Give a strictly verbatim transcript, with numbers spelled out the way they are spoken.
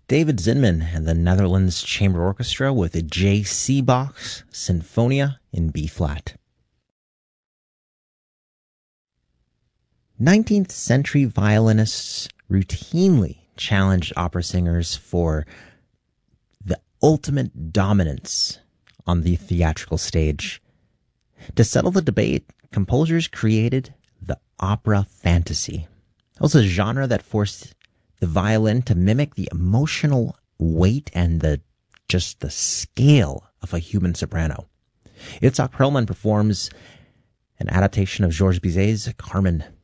David Zinman and the Netherlands Chamber Orchestra with a J C Bach's Sinfonia in B-flat. nineteenth century violinists routinely challenged opera singers for the ultimate dominance on the theatrical stage. To settle the debate, composers created the opera fantasy. It was a genre that forced the violin to mimic the emotional weight and the just the scale of a human soprano. Itzhak Perlman performs an adaptation of Georges Bizet's Carmen